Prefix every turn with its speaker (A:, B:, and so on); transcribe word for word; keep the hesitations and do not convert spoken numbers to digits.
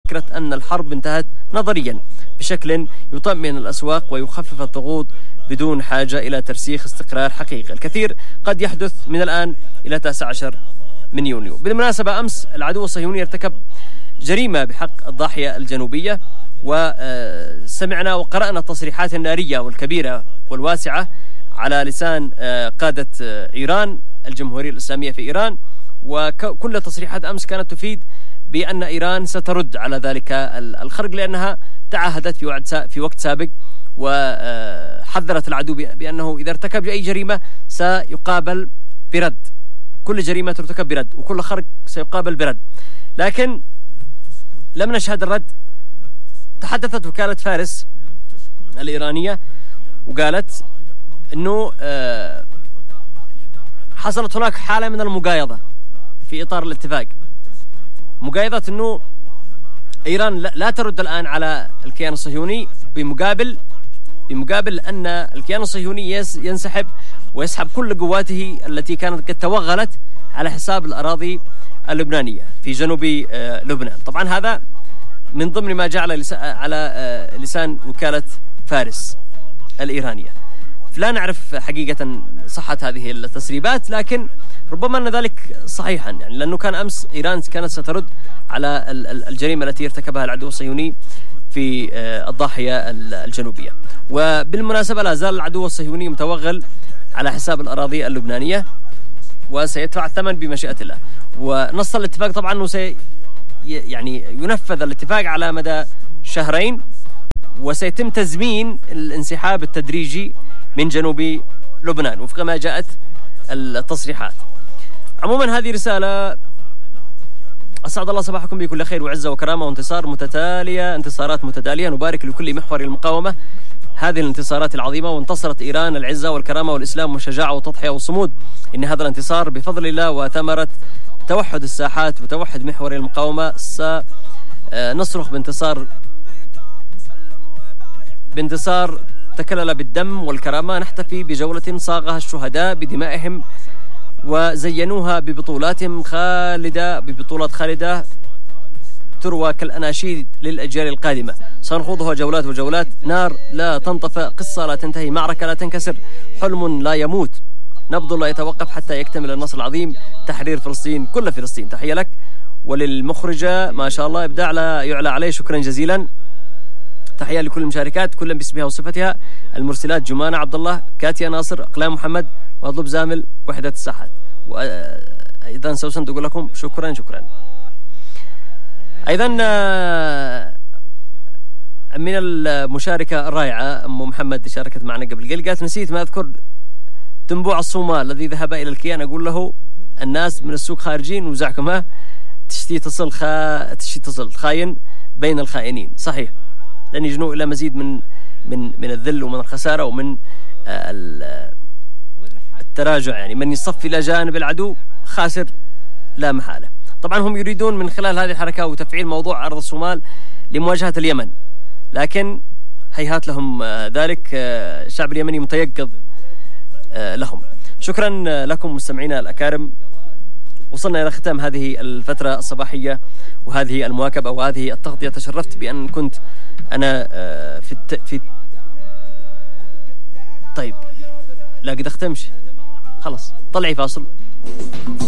A: فكرة أن الحرب انتهت نظريا بشكل يطمئن الأسواق ويخفف الضغوط بدون حاجة إلى ترسيخ استقرار حقيقي. الكثير قد يحدث من الآن إلى تاسع عشر من يونيو. بالمناسبة أمس العدو الصهيوني ارتكب جريمة بحق الضاحية الجنوبية، وسمعنا وقرأنا التصريحات النارية والكبيرة والواسعة على لسان قادة إيران الجمهورية الإسلامية في إيران، وكل تصريحات أمس كانت تفيد بأن إيران سترد على ذلك الخرق، لأنها تعهدت في وعد في وقت سابق وحذرت العدو بأنه إذا ارتكب أي جريمة سيقابل برد، كل جريمة ترتكب برد وكل خرق سيقابل برد. لكن لم نشهد الرد. تحدثت وكالة فارس الإيرانية وقالت أنه حصلت هناك حالة من المقايضة في إطار الاتفاق، مقايضة أنه إيران لا ترد الآن على الكيان الصهيوني، بمقابل بمقابل أن الكيان الصهيوني ينسحب ويسحب كل قواته التي كانت قد توغلت على حساب الأراضي اللبنانية في جنوب لبنان. طبعا هذا من ضمن ما جعل على لسان وكالة فارس الإيرانية. لا نعرف حقيقة صحة هذه التسريبات، لكن ربما أن ذلك صحيحا، يعني لأنه كان أمس إيران كانت سترد على الجريمة التي ارتكبها العدو الصهيوني في الضاحية الجنوبية. وبالمناسبة لا زال العدو الصهيوني متوغل على حساب الأراضي اللبنانية وسيدفع الثمن بمشيئة الله. ونص الاتفاق طبعا أنه سي يعني ينفذ الاتفاق على مدى شهرين، وسيتم تزمين الانسحاب التدريجي من جنوب لبنان وفق ما جاءت التصريحات. عموما هذه رسالة أسعد الله صباحكم بكل خير وعزة وكرامة وانتصار متتالية، انتصارات متتالية، نبارك لكل محور المقاومة هذه الانتصارات العظيمة، وانتصرت إيران العزة والكرامة والإسلام والشجاعة والتضحية والصمود. إن هذا الانتصار بفضل الله وثمرة توحد الساحات وتوحد محور المقاومة سنصرخ بانتصار بانتصار تكلل بالدم والكرامة، نحتفي بجولة صاغها الشهداء بدمائهم وزينوها ببطولاتهم خالدة ببطولات خالدة تروى كالأناشيد للأجيال القادمة. سنخوضها جولات وجولات، نار لا تنطفئ، قصة لا تنتهي، معركة لا تنكسر، حلم لا يموت، نبض لا يتوقف حتى يكتمل النصر العظيم، تحرير فلسطين، كل فلسطين. تحية لك وللمخرجة ما شاء الله إبداع لا يعلى عليه، شكرا جزيلا. تحية لكل المشاركات كل باسمها وصفتها، المرسلات جمانة عبد الله، كاتيا ناصر، أقلام محمد، وأطلب زامل، وحدة الساحات. وأيضا سوسن تقول لكم شكرا شكرا. أيضا من المشاركة الرائعة أم محمد شاركت معنا قبل قليل، قالت نسيت ما أذكر تنبوع الصومال الذي ذهب إلى الكيان، أقول له الناس من السوق خارجين وزعكم ها تشتي تصل خا تشتي تصل خاين بين الخائنين. صحيح، لن يجنوا إلى مزيد من من من الذل ومن الخسارة ومن التراجع، يعني من يصفي إلى جانب العدو خاسر لا محالة. طبعا هم يريدون من خلال هذه الحركة وتفعيل موضوع عرض الصومال لمواجهة اليمن، لكن هيهات لهم ذلك، الشعب اليمني متيقظ لهم. شكرا لكم مستمعينا الأكارم، وصلنا إلى ختام هذه الفترة الصباحية وهذه المواكبة وهذه التغطية. تشرفت بأن كنت أنا في الت... في طيب لا قد اختمش، خلاص طلعي فاصل.